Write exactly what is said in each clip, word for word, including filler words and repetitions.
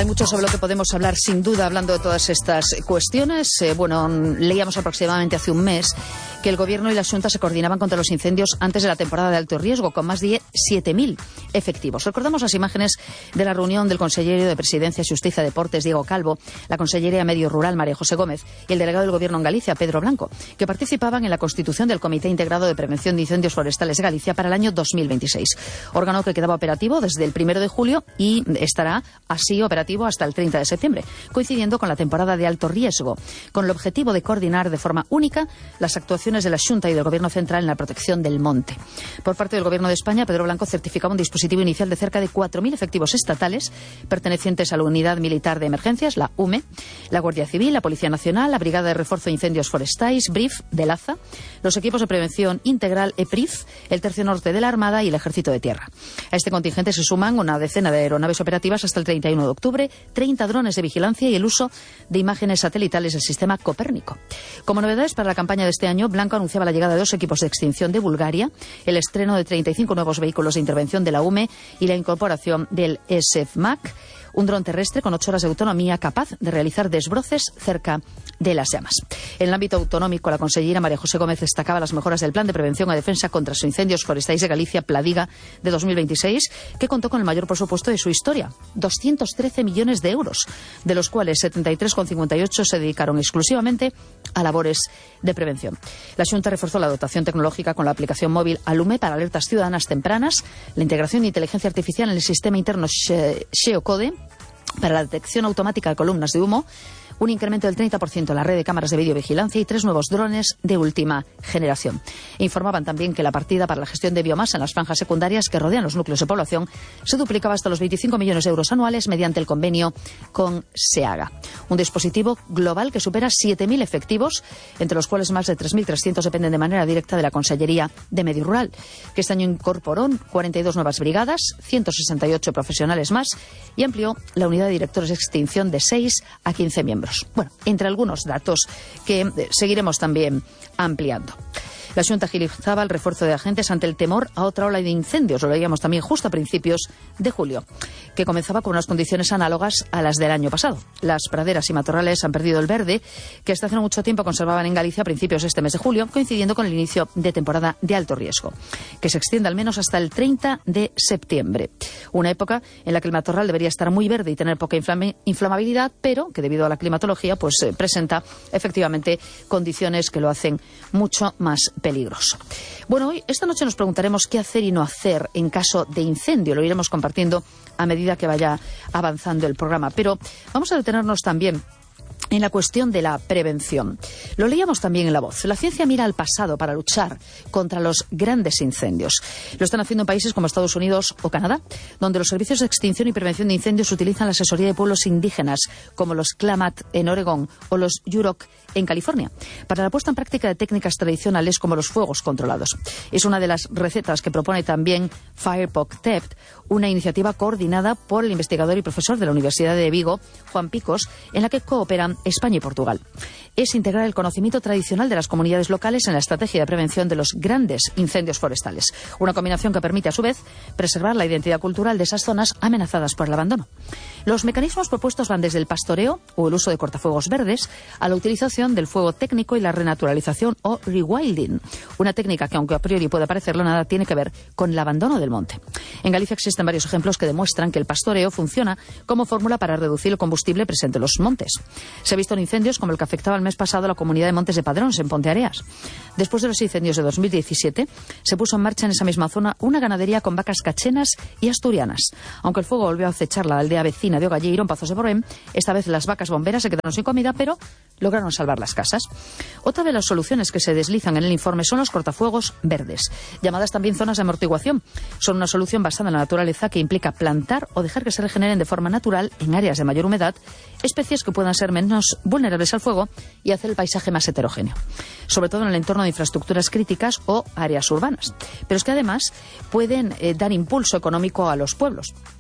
Hay mucho sobre lo que podemos hablar, sin duda, hablando de todas estas cuestiones. Eh, bueno, leíamos aproximadamente hace un mes que el Gobierno y la Xunta se coordinaban contra los incendios antes de la temporada de alto riesgo, con más de siete mil efectivos. Recordamos las imágenes de la reunión del consellero de Presidencia, Xusticia y Deportes, Diego Calvo, la consellera de Medio Rural, María José Gómez, y el delegado del Gobierno en Galicia, Pedro Blanco, que participaban en la constitución del Comité Integrado de Prevención de Incendios Forestales de Galicia para el año dos mil veintiséis. Órgano que quedaba operativo desde el primero de julio y estará así operativo hasta el treinta de septiembre, coincidiendo con la temporada de alto riesgo, con el objetivo de coordinar de forma única las actuaciones de la Xunta y del Gobierno central en la protección del monte. Por parte del Gobierno de España, Pedro Blanco certificaba un dispositivo inicial de cerca de cuatro mil efectivos estatales pertenecientes a la Unidad Militar de Emergencias, la U M E, la Guardia Civil, la Policía Nacional, la Brigada de Refuerzo de Incendios Forestais, B R I F, de Laza, los equipos de prevención integral E P R I F, el Tercio Norte de la Armada y el Ejército de Tierra. A este contingente se suman una decena de aeronaves operativas hasta el treinta y uno de octubre, treinta drones de vigilancia y el uso de imágenes satelitales del sistema Copérnico. Como novedades para la campaña de este año, Blanco anunciaba la llegada de dos equipos de extinción de Bulgaria, el estreno de treinta y cinco nuevos vehículos de intervención de la U M E y la incorporación del S F M A C, un dron terrestre con ocho horas de autonomía capaz de realizar desbroces cerca de las llamas. En el ámbito autonómico, la consellera María José Gómez destacaba las mejoras del Plan de Prevención y Defensa contra los Incendios Forestais de Galicia, Pladiga, de dos mil veintiséis, que contó con el mayor presupuesto de su historia, doscientos trece millones de euros, de los cuales setenta y tres coma cincuenta y ocho se dedicaron exclusivamente a labores de prevención. La Xunta reforzó la dotación tecnológica con la aplicación móvil Alume para alertas ciudadanas tempranas, la integración de inteligencia artificial en el sistema interno Xeocode para la detección automática de columnas de humo, un incremento del treinta por ciento en la red de cámaras de videovigilancia y tres nuevos drones de última generación. Informaban también que la partida para la gestión de biomasa en las franjas secundarias que rodean los núcleos de población se duplicaba hasta los veinticinco millones de euros anuales mediante el convenio con SEAGA. Un dispositivo global que supera siete mil efectivos, entre los cuales más de tres mil trescientos dependen de manera directa de la Consellería de Medio Rural, que este año incorporó cuarenta y dos nuevas brigadas, ciento sesenta y ocho profesionales más y amplió la unidad de directores de extinción de seis a quince miembros. Bueno, entre algunos datos que eh, seguiremos también ampliando. La Xunta agilizaba el refuerzo de agentes ante el temor a otra ola de incendios, lo veíamos también justo a principios de julio, que comenzaba con unas condiciones análogas a las del año pasado. Las praderas y matorrales han perdido el verde que hasta hace no mucho tiempo conservaban en Galicia a principios de este mes de julio, coincidiendo con el inicio de temporada de alto riesgo, que se extiende al menos hasta el treinta de septiembre. Una época en la que el matorral debería estar muy verde y tener poca inflam- inflamabilidad, pero que debido a la climatología pues eh, presenta efectivamente condiciones que lo hacen mucho más peligroso. Bueno, hoy, esta noche nos preguntaremos qué hacer y no hacer en caso de incendio. Lo iremos compartiendo a medida que vaya avanzando el programa. Pero vamos a detenernos también en la cuestión de la prevención. Lo leíamos también en La Voz. La ciencia mira al pasado para luchar contra los grandes incendios. Lo están haciendo en países como Estados Unidos o Canadá, donde los servicios de extinción y prevención de incendios utilizan la asesoría de pueblos indígenas, como los Klamath en Oregón o los Yurok en California, para la puesta en práctica de técnicas tradicionales como los fuegos controlados. Es una de las recetas que propone también FirePOC-T E P, una iniciativa coordinada por el investigador y profesor de la Universidad de Vigo, Juan Picos, en la que cooperan España y Portugal. Es integrar el conocimiento tradicional de las comunidades locales en la estrategia de prevención de los grandes incendios forestales. Una combinación que permite, a su vez, preservar la identidad cultural de esas zonas amenazadas por el abandono. Los mecanismos propuestos van desde el pastoreo o el uso de cortafuegos verdes a la utilización del fuego técnico y la renaturalización o rewilding, una técnica que, aunque a priori pueda parecerlo, nada tiene que ver con el abandono del monte. En Galicia existen varios ejemplos que demuestran que el pastoreo funciona como fórmula para reducir el combustible presente en los montes. Se ha visto en incendios como el que afectaba el mes pasado a la comunidad de Montes de Padrón, en Ponteareas. Después de los incendios de dos mil diecisiete, se puso en marcha en esa misma zona una ganadería con vacas cachenas y asturianas. Aunque el fuego volvió a acechar la aldea vecina de Ogalleiro, en Pazos de Borén, esta vez las vacas bomberas se quedaron sin comida, pero lograron salvar las casas. Otra de las soluciones que se deslizan en el informe son los cortafuegos verdes, llamadas también zonas de amortiguación. Son una solución basada en la naturaleza que implica plantar o dejar que se regeneren de forma natural en áreas de mayor humedad especies que puedan ser menos vulnerables al fuego y hacer el paisaje más heterogéneo, sobre todo en el entorno de infraestructuras críticas o áreas urbanas. Pero es que además pueden eh, dar impulso económico a los pueblos.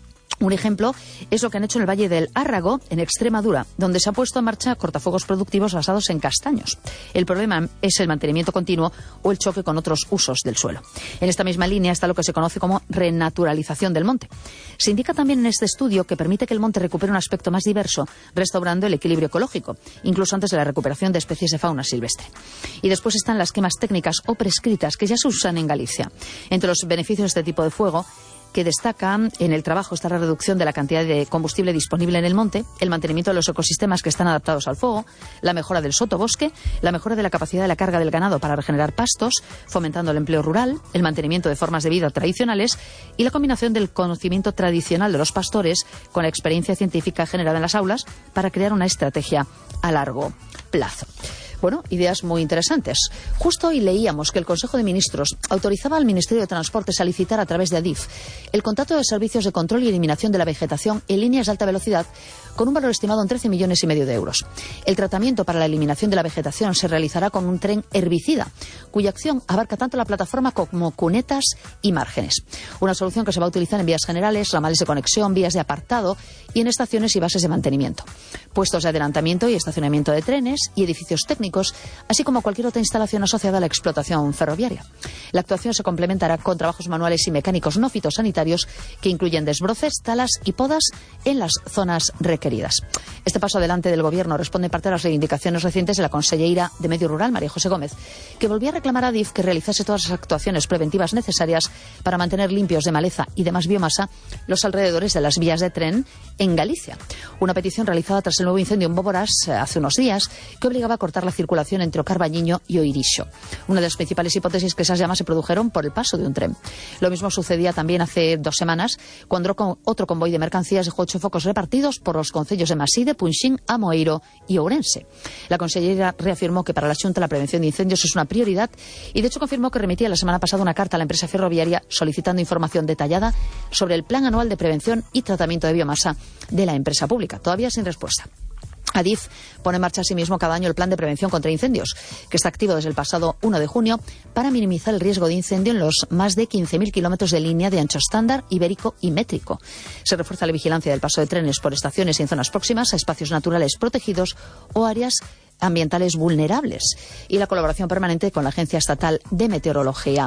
Un ejemplo es lo que han hecho en el Valle del Árrago, en Extremadura, donde se ha puesto en marcha cortafuegos productivos basados en castaños. El problema es el mantenimiento continuo o el choque con otros usos del suelo. En esta misma línea está lo que se conoce como renaturalización del monte. Se indica también en este estudio que permite que el monte recupere un aspecto más diverso, restaurando el equilibrio ecológico, incluso antes de la recuperación de especies de fauna silvestre. Y después están las quemas técnicas o prescritas que ya se usan en Galicia. Entre los beneficios de este tipo de fuego, que destaca en el trabajo está la reducción de la cantidad de combustible disponible en el monte, el mantenimiento de los ecosistemas que están adaptados al fuego, la mejora del sotobosque, la mejora de la capacidad de la carga del ganado para regenerar pastos, fomentando el empleo rural, el mantenimiento de formas de vida tradicionales y la combinación del conocimiento tradicional de los pastores con la experiencia científica generada en las aulas para crear una estrategia a largo plazo. Bueno, ideas muy interesantes. Justo hoy leíamos que el Consejo de Ministros autorizaba al Ministerio de Transportes a licitar a través de Adif el contrato de servicios de control y eliminación de la vegetación en líneas de alta velocidad con un valor estimado en trece millones y medio de euros. El tratamiento para la eliminación de la vegetación se realizará con un tren herbicida, cuya acción abarca tanto la plataforma como cunetas y márgenes. Una solución que se va a utilizar en vías generales, ramales de conexión, vías de apartado y en estaciones y bases de mantenimiento, puestos de adelantamiento y estacionamiento de trenes y edificios técnicos, así como cualquier otra instalación asociada a la explotación ferroviaria. La actuación se complementará con trabajos manuales y mecánicos no fitosanitarios que incluyen desbroces, talas y podas en las zonas requeridas. Este paso adelante del Gobierno responde en parte a las reivindicaciones recientes de la consellera de Medio Rural, María José Gómez, que volvía a reclamar a Adif que realizase todas las actuaciones preventivas necesarias para mantener limpios de maleza y demás biomasa los alrededores de las vías de tren en Galicia. Una petición realizada tras el nuevo incendio en Boborás hace unos días que obligaba a cortar la circulación entre Ocarbañiño y Oirixo. Una de las principales hipótesis que esas llamas se produjeron por el paso de un tren. Lo mismo sucedía también hace dos semanas cuando otro convoy de mercancías dejó ocho focos repartidos por los concellos de Maside, Punxín, Amoeiro y Ourense. La consellera reafirmó que para la Xunta la prevención de incendios es una prioridad y de hecho confirmó que remitía la semana pasada una carta a la empresa ferroviaria solicitando información detallada sobre el plan anual de prevención y tratamiento de biomasa de la empresa pública, todavía sin respuesta. Adif pone en marcha asimismo cada año el plan de prevención contra incendios, que está activo desde el pasado uno de junio para minimizar el riesgo de incendio en los más de quince mil kilómetros de línea de ancho estándar, ibérico y métrico. Se refuerza la vigilancia del paso de trenes por estaciones y en zonas próximas a espacios naturales protegidos o áreas ambientales vulnerables y la colaboración permanente con la Agencia Estatal de Meteorología,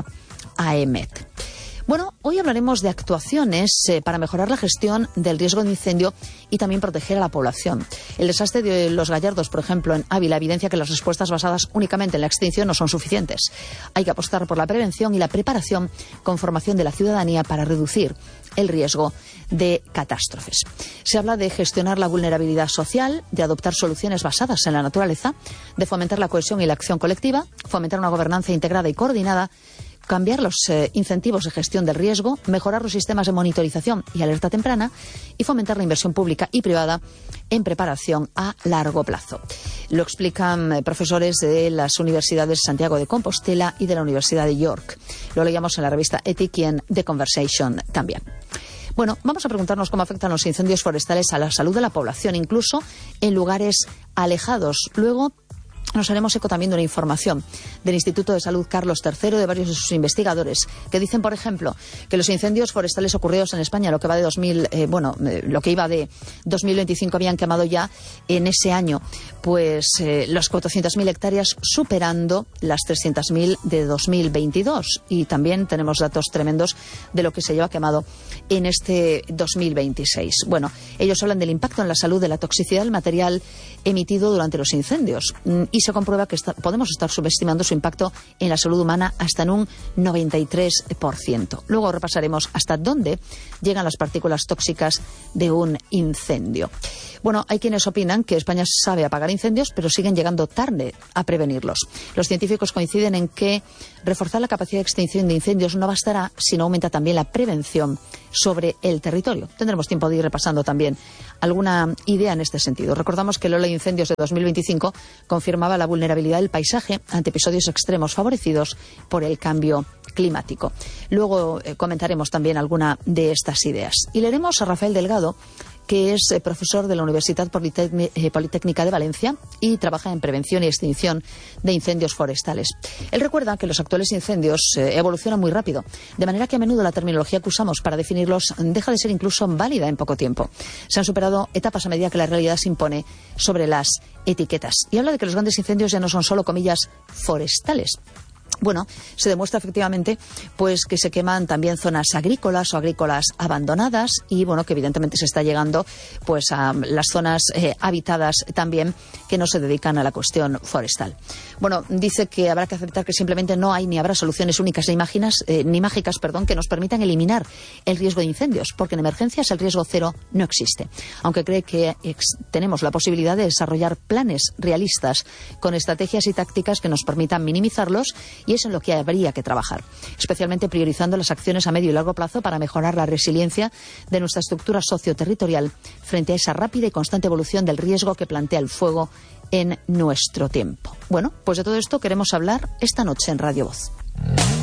AEMET. Bueno, hoy hablaremos de actuaciones eh, para mejorar la gestión del riesgo de incendio y también proteger a la población. El desastre de Los Gallardos, por ejemplo, en Ávila, evidencia que las respuestas basadas únicamente en la extinción no son suficientes. Hay que apostar por la prevención y la preparación con formación de la ciudadanía para reducir el riesgo de catástrofes. Se habla de gestionar la vulnerabilidad social, de adoptar soluciones basadas en la naturaleza, de fomentar la cohesión y la acción colectiva, fomentar una gobernanza integrada y coordinada, cambiar los eh, incentivos de gestión del riesgo, mejorar los sistemas de monitorización y alerta temprana y fomentar la inversión pública y privada en preparación a largo plazo. Lo explican eh, profesores de las universidades de Santiago de Compostela y de la Universidad de York. Lo leíamos en la revista Ethic y en The Conversation también. Bueno, vamos a preguntarnos cómo afectan los incendios forestales a la salud de la población, incluso en lugares alejados. Luego nos haremos eco también de una información del Instituto de Salud Carlos tercero de varios de sus investigadores que dicen, por ejemplo, que los incendios forestales ocurridos en España, lo que va de dos mil, eh, bueno, eh, lo que iba de dos mil veinticinco habían quemado ya en ese año, pues eh, las cuatrocientas mil hectáreas, superando las trescientas mil de dos mil veintidós. Y también tenemos datos tremendos de lo que se lleva quemado en este dos mil veintiséis. Bueno, ellos hablan del impacto en la salud de la toxicidad del material emitido durante los incendios y se comprueba que está, podemos estar subestimando su impacto en la salud humana hasta en un noventa y tres por ciento. Luego repasaremos hasta dónde llegan las partículas tóxicas de un incendio. Bueno, hay quienes opinan que España sabe apagar incendios, pero siguen llegando tarde a prevenirlos. Los científicos coinciden en que reforzar la capacidad de extinción de incendios no bastará si no aumenta también la prevención sobre el territorio. Tendremos tiempo de ir repasando también alguna idea en este sentido. Recordamos que el Ola de Incendios de dos mil veinticinco confirmaba la vulnerabilidad del paisaje ante episodios extremos favorecidos por el cambio climático. Luego eh, comentaremos también alguna de estas ideas. Y leeremos a Rafael Delgado, que es eh, profesor de la Universidad Politécnica de Valencia y trabaja en prevención y extinción de incendios forestales. Él recuerda que los actuales incendios eh, evolucionan muy rápido, de manera que a menudo la terminología que usamos para definirlos deja de ser incluso válida en poco tiempo. Se han superado etapas a medida que la realidad se impone sobre las etiquetas. Y habla de que los grandes incendios ya no son solo, comillas, forestales. Bueno, se demuestra efectivamente pues que se queman también zonas agrícolas o agrícolas abandonadas y bueno, que evidentemente se está llegando pues a las zonas eh, habitadas también que no se dedican a la cuestión forestal. Bueno, dice que habrá que aceptar que simplemente no hay ni habrá soluciones únicas ni mágicas, eh, ni mágicas, perdón, que nos permitan eliminar el riesgo de incendios, porque en emergencias el riesgo cero no existe. Aunque cree que ex- tenemos la posibilidad de desarrollar planes realistas con estrategias y tácticas que nos permitan minimizarlos, y es en lo que habría que trabajar, especialmente priorizando las acciones a medio y largo plazo para mejorar la resiliencia de nuestra estructura socioterritorial frente a esa rápida y constante evolución del riesgo que plantea el fuego en nuestro tiempo. Bueno, pues de todo esto queremos hablar esta noche en Radio Voz.